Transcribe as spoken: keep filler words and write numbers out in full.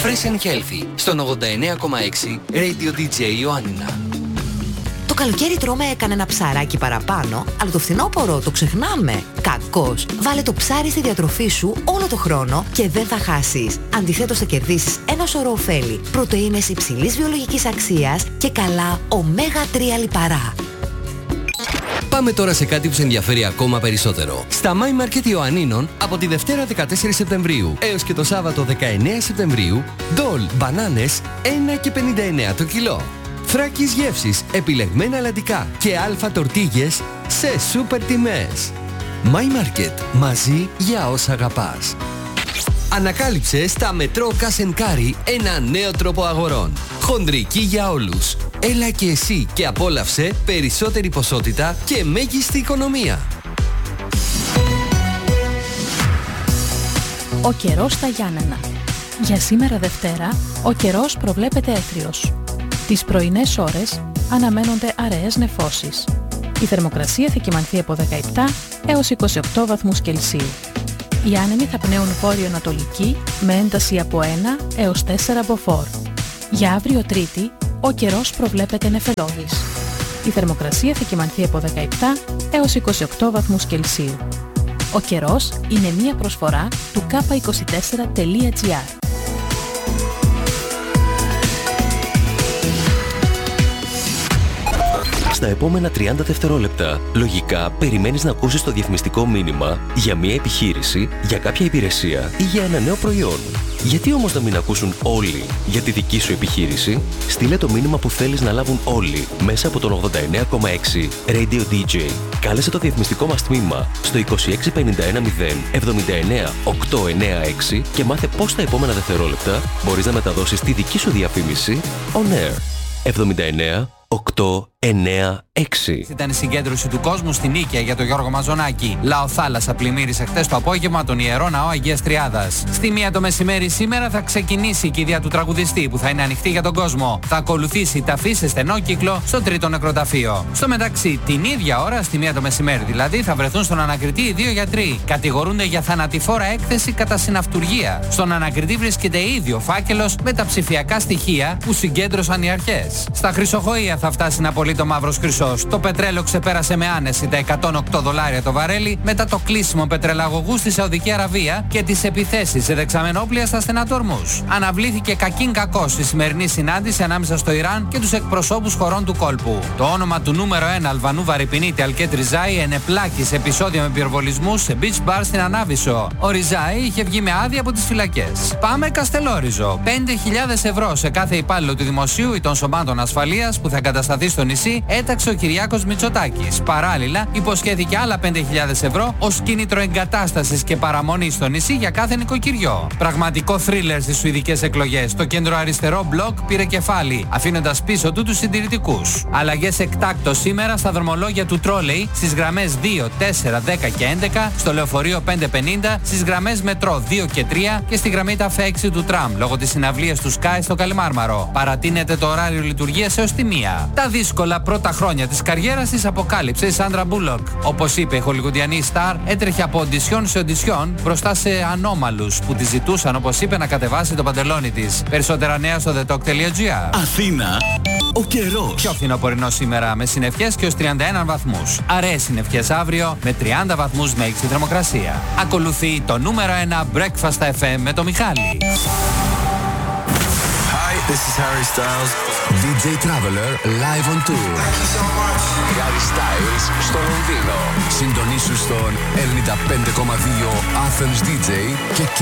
Fresh and Healthy στον ογδόντα εννέα κόμμα έξι Radio ντι τζέι Ιωάννινα. Το καλοκαίρι τρώμε κανένα ψαράκι παραπάνω, αλλά το φθινόπωρο το ξεχνάμε. Κακώς. Βάλε το ψάρι στη διατροφή σου όλο το χρόνο και δεν θα χάσεις. Αντιθέτως θα κερδίσεις ένα σωρό ωφέλη, πρωτεΐνες υψηλής βιολογικής αξίας και καλά ωμέγα τρία λιπαρά. Πάμε τώρα σε κάτι που σε ενδιαφέρει ακόμα περισσότερο. Στα My Market Ιωαννίνων από τη Δευτέρα δεκατέσσερις Σεπτεμβρίου έως και το Σάββατο δεκαεννέα Σεπτεμβρίου, ντόλ μπανάνες ένα και πενήντα εννέα το κιλό. Θράκης γεύσης, επιλεγμένα αλαντικά και αλφα τορτίγες σε σούπερ τιμές. My Market. Μαζί για όσα αγαπάς. Ανακάλυψε στα Μετρό Κασενκάρι ένα νέο τρόπο αγορών. Χοντρική για όλους. Έλα και εσύ και απόλαυσε περισσότερη ποσότητα και μέγιστη οικονομία. Ο καιρός στα Γιάννενα. Για σήμερα Δευτέρα, ο καιρός προβλέπεται έθριος. Τις πρωινές ώρες αναμένονται αραιές νεφώσεις. Η θερμοκρασία θα κυμανθεί από δεκαεπτά έως είκοσι οκτώ βαθμούς Κελσίου. Οι άνεμοι θα πνέουν βόρειο-ανατολική με ένταση από ένα έως τέσσερα μποφόρ. Για αύριο Τρίτη, ο καιρός προβλέπεται νεφελώδης. Η θερμοκρασία θα κυμανθεί από δεκαεπτά έως είκοσι οκτώ βαθμούς Κελσίου. Ο καιρός είναι μία προσφορά του κάπα είκοσι τέσσερα τελεία τζι άρ. Στα επόμενα τριάντα δευτερόλεπτα, λογικά περιμένεις να ακούσεις το διαφημιστικό μήνυμα για μια επιχείρηση, για κάποια υπηρεσία ή για ένα νέο προϊόν. Γιατί όμως να μην ακούσουν όλοι για τη δική σου επιχείρηση? Στείλε το μήνυμα που θέλεις να λάβουν όλοι μέσα από τον ογδόντα εννέα κόμμα έξι Radio ντι τζέι. Κάλεσε το διαφημιστικό μας τμήμα στο είκοσι έξι πενήντα ένα μηδέν εβδομήντα εννέα οκτακόσια ενενήντα έξι και μάθε πώς στα επόμενα δευτερόλεπτα μπορείς να μεταδώσεις τη δική σου διαφήμιση on air. εβδομήντα εννέα οκτακόσια ενενήντα έξι. Ήταν η συγκέντρωση του κόσμου στην Νίκαια για τον Γιώργο Μαζονάκη. Λαό θάλασσα πλημμύρισε χτες το απόγευμα τον Ιερό Ναό Αγίας Τριάδας. Στη μία το μεσημέρι σήμερα θα ξεκινήσει η κηδεία του τραγουδιστή που θα είναι ανοιχτή για τον κόσμο. Θα ακολουθήσει ταφή σε στενό κύκλο στο τρίτο νεκροταφείο. Στο μεταξύ, την ίδια ώρα, στη μία το μεσημέρι δηλαδή, θα βρεθούν στον ανακριτή οι δύο γιατροί. Κατηγορούνται για θανατηφόρα έκθεση κατά συναυτουργία. Στον ανακριτή βρίσκεται ήδη ο φάκελος με τα ψηφιακά στοιχεία που συγκέντρωσαν οι αρχές. Στα Χρυσοχοΐα θα φτάσει να πωλεί το μαύρος χρυσός. Το πετρέλαιο ξεπέρασε με άνεση τα εκατόν οκτώ δολάρια το βαρέλι μετά το κλείσιμο πετρελαγωγού στη Σαουδική Αραβία και τις επιθέσεις σε δεξαμενόπλια στα στενά ορμούς. Αναβλήθηκε κακήν κακώς η σημερινή συνάντηση ανάμεσα στο Ιράν και τους εκπροσώπους χωρών του κόλπου. Το όνομα του νούμερο ένα Αλβανού βαρυπινίτη Αλκέτ Ριζάη ενεπλάκη σε επεισόδιο με πυροβολισμούς σε beach bar στην Ανάβησο. Ο Ριζάη είχε βγει με άδεια από τις φυλακές. Πάμε Καστελόριζο. πέντε χιλιάδες ευρώ σε κάθε υπάλληλο του δημοσίου ή των σωμάτων ασφαλείας που θα εγκατασταθεί στο νησί έταξε ο Κυριάκος Μητσοτάκης. Παράλληλα, υποσχέθηκε άλλα πέντε χιλιάδες ευρώ ως κίνητρο εγκατάστασης και παραμονής στο νησί για κάθε νοικοκυριό. Πραγματικό θρίλερ στις σουηδικές εκλογές. Το κέντρο αριστερό μπλοκ πήρε κεφάλι, αφήνοντας πίσω του τους συντηρητικούς. Αλλαγές εκτάκτως σήμερα στα δρομολόγια του τρόλεϊ στις γραμμές δύο, τέσσερα, δέκα και έντεκα, στο λεωφορείο πεντακόσια πενήντα, στις γραμμές μετρό δύο και τρία και στη γραμμή ταφ έξι του τραμ λόγω της συναυλίας του Sky στο Καλιμάρμαρο. Παρατείνεται το ωράριο λειτουργίας έως τη μία. Τα δύσκολα πρώτα χρόνια της καριέρας της αποκάλυψε η Σάντρα Μπούλοκ. Όπως είπε η χολιγουντιανή στάρ, έτρεχε από οντισιόν σε οντισιόν μπροστά σε ανώμαλους που τη ζητούσαν, όπως είπε, να κατεβάσει το παντελόνι της. Περισσότερα νέα στο the talk τελεία τζι άρ. Αθήνα, ο καιρός. Πιο φθινοπορεινό σήμερα με συννεφιές και ως τριάντα ένα βαθμούς. Αραιές συννεφιές αύριο με τριάντα βαθμούς μέγιστη θερμοκρασία. Ακολουθεί το νούμερο ένα Breakfast εφ εμ με το Μιχάλη. This is Harry Styles, ντι τζέι Traveler live on tour. Thank you so much. Harry Styles στο Λονδίνο. Συντονίσου στον ενενήντα πέντε κόμμα δύο Athens ντι τζέι και